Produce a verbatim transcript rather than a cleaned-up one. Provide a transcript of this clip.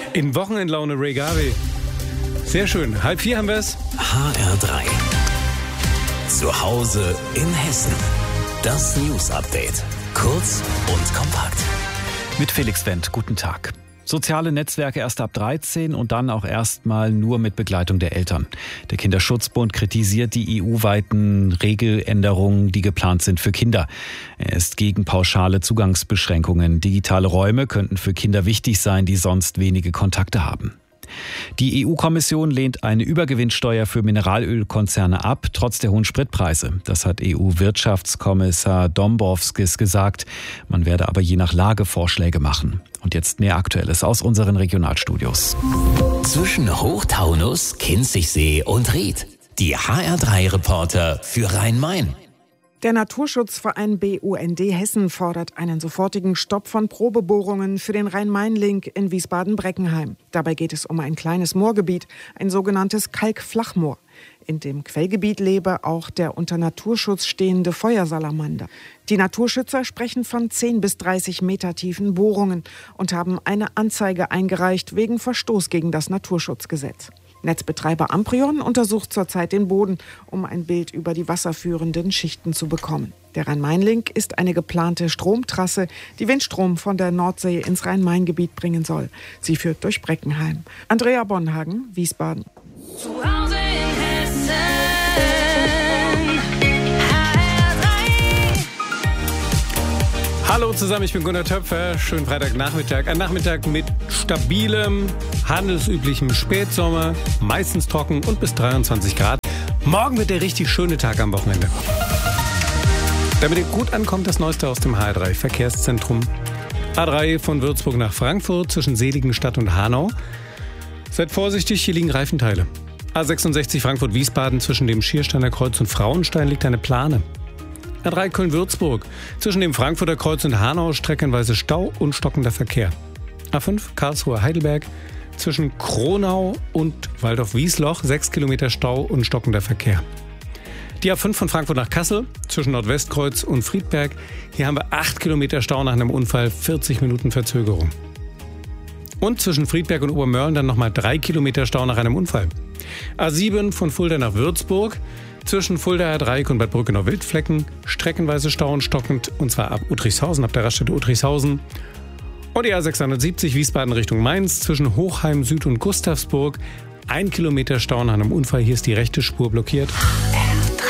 In Wochenendlaune Ray Garvey. Sehr schön. Halb vier haben wir es. H R drei. Zu Hause in Hessen. Das News Update. Kurz und kompakt. Mit Felix Wendt. Guten Tag. Soziale Netzwerke erst ab dreizehn und dann auch erstmal nur mit Begleitung der Eltern. Der Kinderschutzbund kritisiert die E U-weiten Regeländerungen, die geplant sind für Kinder. Er ist gegen pauschale Zugangsbeschränkungen. Digitale Räume könnten für Kinder wichtig sein, die sonst wenige Kontakte haben. Die E U-Kommission lehnt eine Übergewinnsteuer für Mineralölkonzerne ab, trotz der hohen Spritpreise. Das hat E U-Wirtschaftskommissar Dombrovskis gesagt. Man werde aber je nach Lage Vorschläge machen. Und jetzt mehr Aktuelles aus unseren Regionalstudios. Zwischen Hochtaunus, Kinzigsee und Ried. Die H R drei Reporter für Rhein-Main. Der Naturschutzverein B U N D Hessen fordert einen sofortigen Stopp von Probebohrungen für den Rhein-Main-Link in Wiesbaden-Breckenheim. Dabei geht es um ein kleines Moorgebiet, ein sogenanntes Kalkflachmoor. In dem Quellgebiet lebe auch der unter Naturschutz stehende Feuersalamander. Die Naturschützer sprechen von zehn bis dreißig Meter tiefen Bohrungen und haben eine Anzeige eingereicht wegen Verstoß gegen das Naturschutzgesetz. Netzbetreiber Amprion untersucht zurzeit den Boden, um ein Bild über die wasserführenden Schichten zu bekommen. Der Rhein-Main-Link ist eine geplante Stromtrasse, die Windstrom von der Nordsee ins Rhein-Main-Gebiet bringen soll. Sie führt durch Breckenheim. Andrea Bonhagen, Wiesbaden. Zu Hause in Hessen. Hallo zusammen, ich bin Gunnar Töpfer. Schönen Freitagnachmittag. Ein Nachmittag mit stabilem, handelsüblichem Spätsommer, meistens trocken und bis dreiundzwanzig Grad. Morgen wird der richtig schöne Tag am Wochenende. Damit ihr gut ankommt, das Neueste aus dem H R drei Verkehrszentrum. A drei von Würzburg nach Frankfurt zwischen Seligenstadt und Hanau. Seid vorsichtig, hier liegen Reifenteile. A sechsundsechzig Frankfurt-Wiesbaden zwischen dem Schiersteiner Kreuz und Frauenstein liegt eine Plane. A drei Köln-Würzburg. Zwischen dem Frankfurter Kreuz und Hanau streckenweise Stau und stockender Verkehr. A fünf Karlsruhe-Heidelberg. Zwischen Kronau und Waldorf-Wiesloch sechs Kilometer Stau und stockender Verkehr. Die A fünf von Frankfurt nach Kassel. Zwischen Nordwestkreuz und Friedberg. Hier haben wir acht Kilometer Stau nach einem Unfall, vierzig Minuten Verzögerung. Und zwischen Friedberg und Obermörlen dann nochmal drei Kilometer Stau nach einem Unfall. A sieben von Fulda nach Würzburg. Zwischen Fuldaer Dreieck und Bad Brückenau-Wildflecken streckenweise Stau und stockend, und zwar ab Uttrichshausen, ab der Raststätte Uttrichshausen. Und die A sechshundertsiebzig Wiesbaden Richtung Mainz zwischen Hochheim Süd und Gustavsburg. Ein Kilometer Stau nach einem Unfall, hier ist die rechte Spur blockiert.